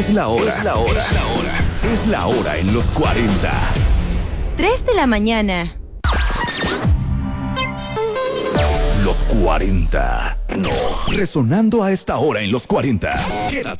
Es la hora. Es la hora. Es la hora en los 40. 3 de la mañana. Los 40. No. Resonando a esta hora en los 40. Quédate.